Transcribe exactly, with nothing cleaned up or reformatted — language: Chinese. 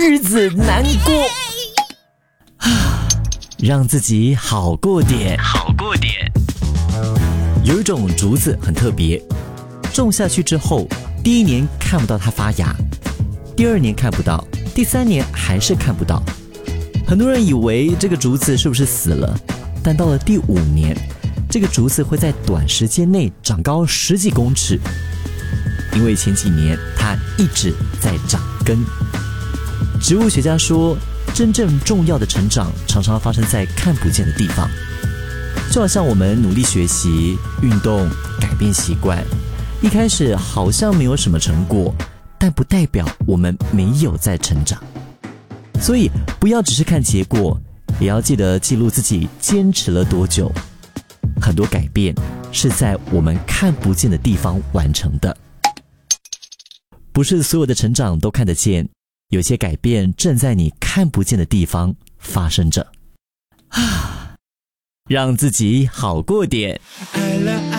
日子难过啊，让自己好过点，好过点。有一种竹子很特别，种下去之后，第一年看不到它发芽，第二年看不到，第三年还是看不到。很多人以为这个竹子是不是死了，但到了第五年，这个竹子会在短时间内长高十几公尺，因为前几年它一直在长根。植物学家说，真正重要的成长常常发生在看不见的地方，就好像我们努力学习、运动、改变习惯，一开始好像没有什么成果，但不代表我们没有在成长。所以不要只是看结果，也要记得记录自己坚持了多久。很多改变是在我们看不见的地方完成的。不是所有的成长都看得见，有些改变正在你看不见的地方发生着。啊，让自己好过点。爱了爱